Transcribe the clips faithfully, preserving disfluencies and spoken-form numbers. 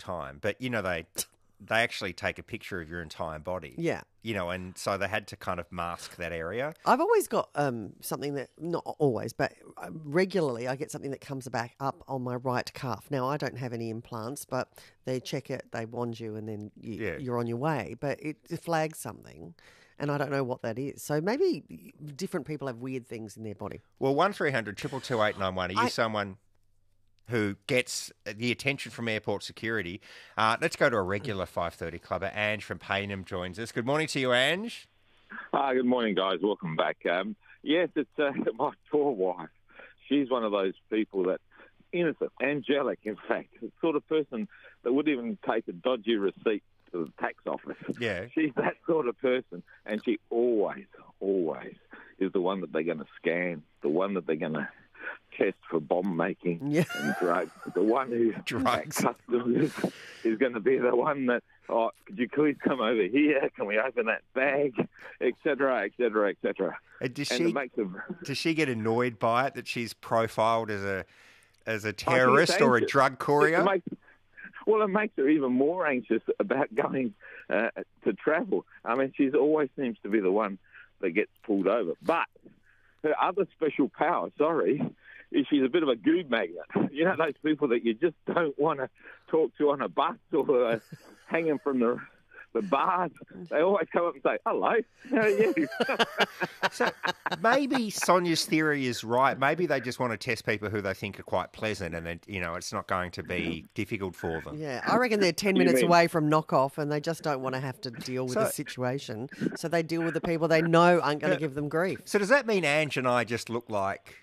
time. But, you know, they they actually take a picture of your entire body. Yeah. You know, and so they had to kind of mask that area. I've always got um, something that, not always, but regularly I get something that comes back up on my right calf. Now, I don't have any implants, but they check it, they wand you, and then you, Yeah. you're on your way. But it flags something, and I don't know what that is. So maybe different people have weird things in their body. Well, one three hundred two two two eight nine one. Are you I- someone who gets the attention from airport security? Uh, let's go to a regular five thirty clubber. Ange from Payneham joins us. Good morning to you, Ange. Hi, good morning, guys. Welcome back. Um, yes, it's uh, my poor wife. She's one of those people that, innocent, angelic, in fact, the sort of person that would even take a dodgy receipt to the tax office. Yeah. She's that sort of person, and she always, always is the one that they're going to scan, the one that they're going to test for bomb making Yeah. and drugs. The one who Drugs. at customs is, is going to be the one that, oh, could you please come over here? Can we open that bag? Et cetera, et cetera, et cetera. And does And she it makes them, does she get annoyed by it that she's profiled as a as a I think terrorist it's or a anxious. drug courier? It makes, well, it makes her even more anxious about going uh, to travel. I mean, she always seems to be the one that gets pulled over. But her other special power, sorry, is she's a bit of a goob magnet. You know, those people that you just don't want to talk to on a bus or uh, hanging from the the bars. They always come up and say, hello, how are you? So maybe Sonia's theory is right. Maybe they just want to test people who they think are quite pleasant, and then, you know, it's not going to be difficult for them. Yeah, I reckon they're ten You minutes mean- away from knockoff and they just don't want to have to deal with So- the situation. So they deal with the people they know aren't going to give them grief. So does that mean Ange and I just look like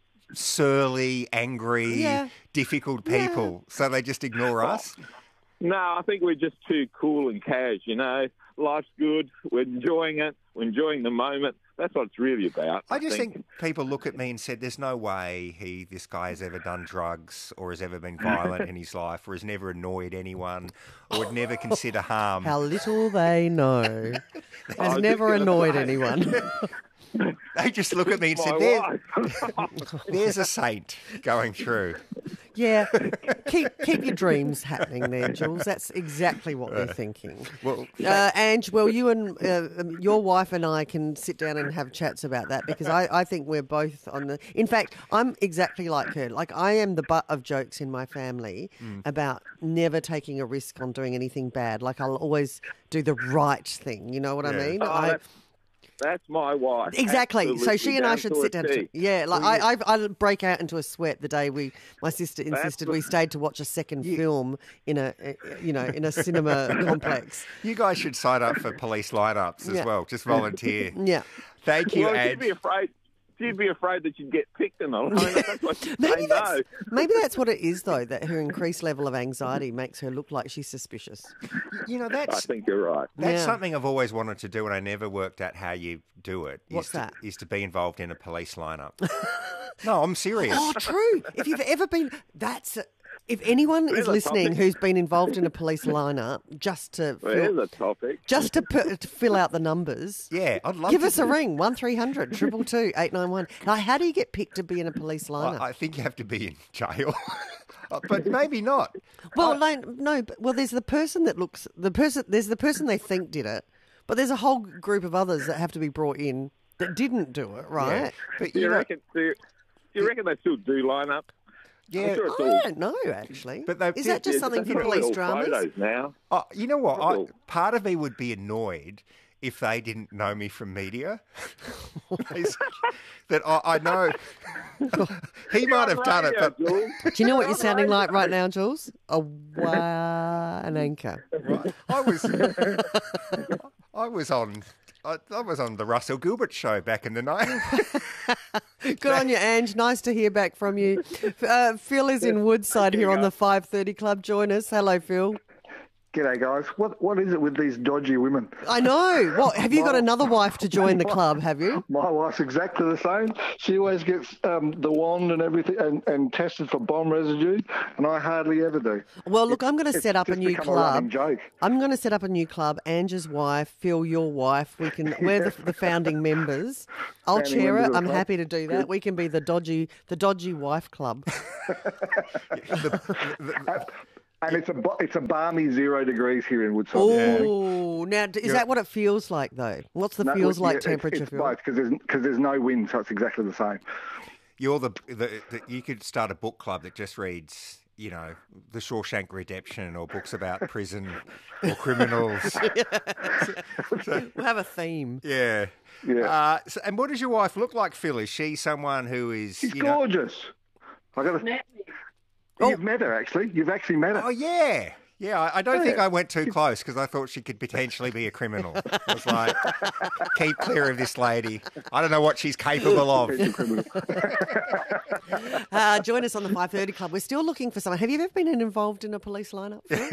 surly, angry, Yeah. difficult people? So they just ignore us? No, I think we're just too cool and cash, you know. Life's good. We're enjoying it. We're enjoying the moment. That's what it's really about. I just think people look at me and said, there's no way he, this guy has ever done drugs or has ever been violent in his life or has never annoyed anyone or would never consider harm. How little they know. I Has was never just gonna annoyed say- anyone. They just look at me and My said, there, wife. there's a saint going through. Yeah, keep keep your dreams happening there, Jules. That's exactly what they're thinking. Well, Uh, Ange, well, you and uh, um, your wife and I can sit down and have chats about that because I, I think we're both on the... In fact, I'm exactly like her. Like, I am the butt of jokes in my family about never taking a risk on doing anything bad. Like, I'll always do the right thing. You know what I Yeah. mean? Oh, I, that's, that's my wife. Exactly. So Absolutely, she and I down should to a sit down. To, T. yeah, like I, I, I break out into a sweat the day we. My sister insisted we stayed to watch a second film in a, uh, you know, in a cinema complex. you guys should sign up for police lineups as Yeah. well. Just volunteer. Yeah. Thank you, Well, she'd Ange. be afraid. She'd be afraid that you'd get picked and all. I mean, that's what she'd Maybe say that's no. maybe that's what it is though. That her increased level of anxiety makes her look like she's suspicious. You know, I that's think you're right. that's Yeah. something I've always wanted to do, and I never worked out how you do it. What's is to, that? Is to be involved in a police lineup. No, I'm serious. Oh, true. If you've ever been, that's. If anyone is There's a listening topic. who's been involved in a police lineup, just to Well, fill, here's a topic. just to, put, to fill out the numbers. Yeah, I'd love Give to us a do- ring, one three hundred two two two eight nine one. Now, how do you get picked to be in a police lineup? I, I think you have to be in jail, but maybe not. well, no, no, but, well, there's the person that looks, the person, there's the person they think did it, but there's a whole group of others that have to be brought in that didn't do it, Yeah. right? But Do you you know, reckon? Do you, do you reckon they still do line up? yeah. I'm sure it's I all. don't know, actually. But they- Is that just There's- something there's for all police little dramas? photos now. Oh, you know what? I, Well- part of me would be annoyed if they didn't know me from media. that I, I know he might have done it, but Jules. Do you know what you're sounding like right now, Jules? A wa- an anchor. right, I was I was on. I, I was on the Russell Gilbert show back in the night. Good on you, Ange. Nice to hear back from you. Uh, Phil is in Woodside here on the five thirty Club. Join us. Hello, Phil. G'day, guys. What What is it with these dodgy women? I know. What have you got another wife to join the club? Have you? My wife's exactly the same. She always gets um, the wand and everything and, and tested for bomb residue, and I hardly ever do. Well, look, I'm going to It's set up a just new become a running club. joke. I'm going to set up a new club. Ange's wife, Phil, your wife. We can. We're the, the founding members. I'll Founding chair members it. of the I'm club. happy to do that. We can be the dodgy, the dodgy wife club. And it's a bu- it's a balmy zero degrees here in Woodside this morning. Oh, now d- is You're- that what it feels like though? What's the No, feels yeah, like it's- temperature It's feel? both because there's because there's no wind, so it's exactly the same. You're the, the, the you could start a book club that just reads, you know, The Shawshank Redemption or books about prison or criminals. We'll have a theme. Yeah. Yeah. Uh, so, and what does your wife look like, Phil? Is she someone who is? She's you know, gorgeous. I got to. You've met her actually. You've actually met her. oh yeah, yeah. I, I don't Yeah. think I went too close because I thought she could potentially be a criminal. I was like, keep clear of this lady. I don't know what she's capable of. She's a criminal. Uh, join us on the five thirty Club. We're still looking for someone. Have you ever been involved in a police lineup? Phil?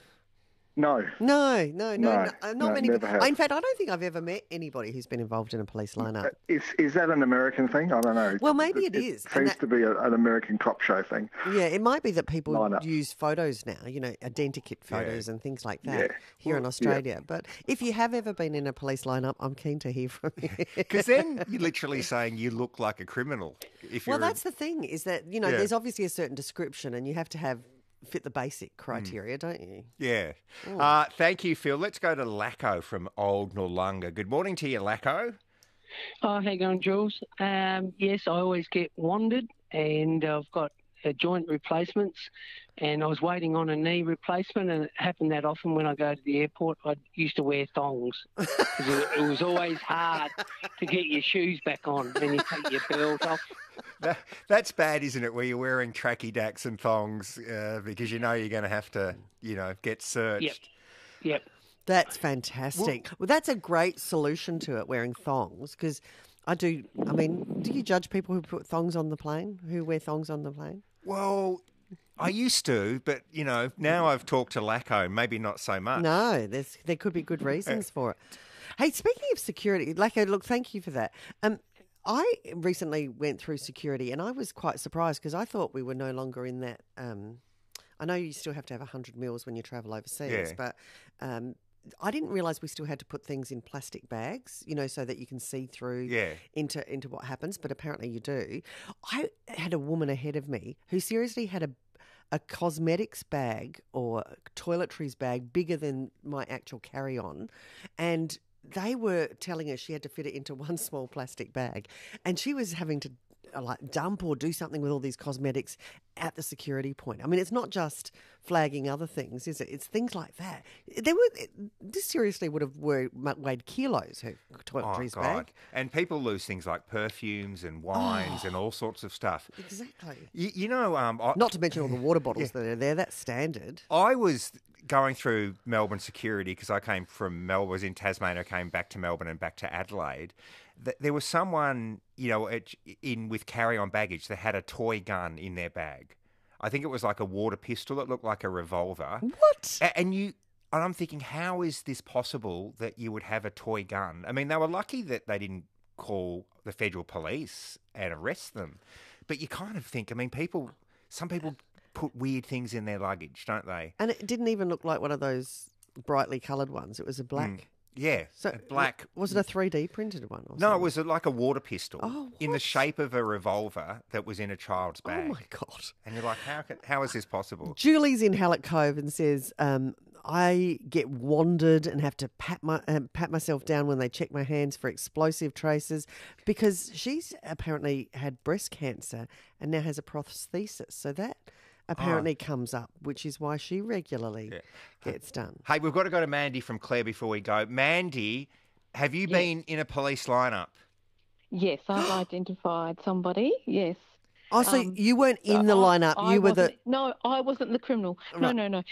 No. No, no, no, No, no, uh, not no, many. never have. In fact, I don't think I've ever met anybody who's been involved in a police lineup. Is is that an American thing? I don't know. Well, maybe it is, and Seems that- to be a, an American cop show thing. Yeah, it might be that people Lineup. use photos now, you know, identikit photos and things like that Yeah. here in Well, Australia. But if you have ever been in a police lineup, I'm keen to hear from you. Because then you're literally saying you look like a criminal. If Well, you're that's the thing is that, you know, Yeah. there's obviously a certain description and you have to have fit the basic criteria, don't you? yeah. Uh, thank you, Phil. Let's go to Lacko from Old Noarlunga. Good morning to you, Lacko. Oh, how you going, Jules? Um, yes, I always get wanded, and I've got uh, joint replacements, and I was waiting on a knee replacement, and it happened that often when I go to the airport. I used to wear thongs because it, it was always hard to get your shoes back on when you take your belt off. That, that's bad, isn't it? Where you're wearing tracky dacks and thongs uh, because you know you're going to have to, you know, get searched. Yep, yep. That's fantastic. Well, that's a great solution to it, wearing thongs, because I do, I mean, do you judge people who put thongs on the plane, who wear thongs on the plane? Well, I used to, but you know, now I've talked to Lacko, maybe not so much. No, there's, there could be good reasons for it. Hey, speaking of security, Lacko, look, thank you for that. Um, I recently went through security and I was quite surprised because I thought we were no longer in that. Um, I know you still have to have one hundred mils when you travel overseas, Yeah. but um, I didn't realise we still had to put things in plastic bags, you know, so that you can see through Yeah. into, into what happens, but apparently you do. I had a woman ahead of me who seriously had a a cosmetics bag or toiletries bag bigger than my actual carry-on, and they were telling her she had to fit it into one small plastic bag, and she was having to uh, like dump or do something with all these cosmetics at the security point. I mean, it's not just flagging other things, is it? It's things like that. They were this seriously would have weighed, weighed kilos. Her Oh, toiletries God. bag. And people lose things like perfumes and wines and all sorts of stuff. Exactly. You, you know, um, I, Not to mention all the water bottles that are there. That's standard. I was going through Melbourne security because I came from Melbourne, was in Tasmania, came back to Melbourne and back to Adelaide. Th- There was someone, you know, at- in with carry-on baggage that had a toy gun in their bag. I think it was like a water pistol that looked like a revolver. What? A- And you, and I'm thinking, how is this possible that you would have a toy gun? I mean, they were lucky that they didn't call the federal police and arrest them. But you kind of think, I mean, people, some people put weird things in their luggage, don't they? And it didn't even look like one of those brightly coloured ones. It was a black. Yeah, So a black. Was it a three D printed one? Or No, it something? was a, like a water pistol Oh, in the what? shape of a revolver that was in a child's Oh bag. my god! And you're like, how can, how is this possible? Julie's in Hallett Cove and says, um, "I get wandered and have to pat my uh, pat myself down when they check my hands for explosive traces because she's apparently had breast cancer and now has a prosthesis. So that." Apparently comes up, which is why she regularly gets done. Hey, we've got to go to Mandy from Clare before we go. Mandy, have you been in a police lineup? Yes, I've identified somebody. Yes. Oh, so Um, you weren't in the I- lineup. I You were the. wasn't- No, I wasn't the criminal. No, Right. no, no.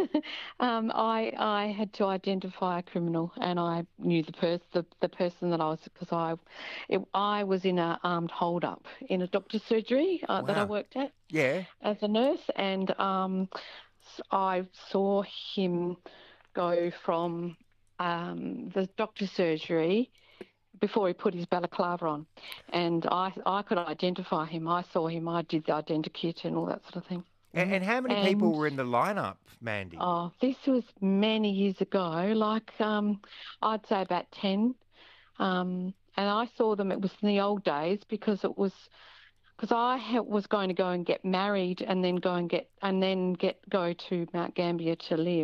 um, I I had to identify a criminal, and I knew the person the, the person that I was because I it, I was in a armed hold up in a doctor's surgery uh, that I Wow. worked at Yeah. as a nurse, and um, s- I saw him go from um, the doctor's surgery before he put his balaclava on, and I I could identify him. I saw him. I did the identikit and all that sort of thing. And, and how many people And- were in the lineup, Mandy? Oh, this was many years ago. Like um, I'd say about ten, um, and I saw them. It was in the old days because it was because I ha- was going to go and get married and then go and get and then get go to Mount Gambier to live.